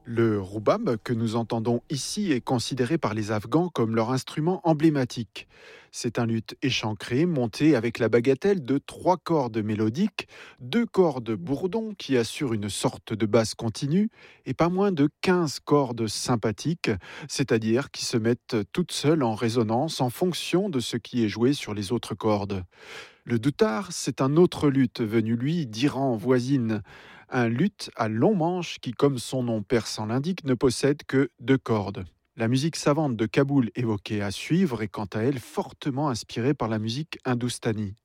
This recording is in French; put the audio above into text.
Le roubab que nous entendons ici est considéré par les Afghans comme leur instrument emblématique. C'est un luth échancré monté avec la bagatelle de trois cordes mélodiques, deux cordes bourdon qui assurent une sorte de basse continue et pas moins de 15 cordes sympathiques, c'est-à-dire qui se mettent toutes seules en résonance en fonction de ce qui est joué sur les autres cordes. Le doutar, c'est un autre luth venu, lui, d'Iran voisine. Un luth à long manche qui, comme son nom persan l'indique, ne possède que deux cordes. La musique savante de Kaboul évoquée à suivre est quant à elle fortement inspirée par la musique hindoustanie.